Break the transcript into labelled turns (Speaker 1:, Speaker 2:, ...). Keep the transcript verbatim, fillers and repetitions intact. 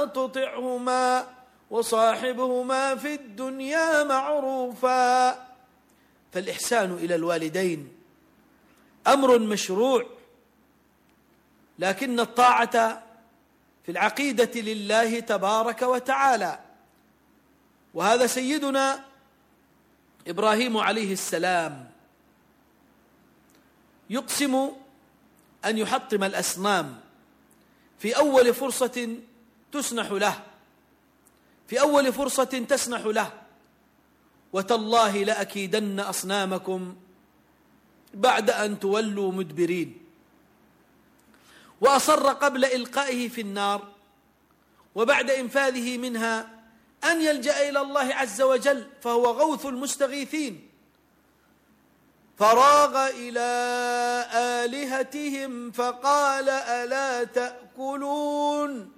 Speaker 1: فلا تطعهما وصاحبهما في الدنيا معروفا. فالإحسان إلى الوالدين أمر مشروع، لكن الطاعة في العقيدة لله تبارك وتعالى. وهذا سيدنا إبراهيم عليه السلام يقسم أن يحطم الأصنام في أول فرصة تسنح له، في أول فرصة تسنح له: وتالله لأكيدن أصنامكم بعد أن تولوا مدبرين. وأصر قبل إلقائه في النار وبعد إنفاذه منها أن يلجأ إلى الله عز وجل، فهو غوث المستغيثين. فراغ إلى آلهتهم فقال: ألا تأكلون؟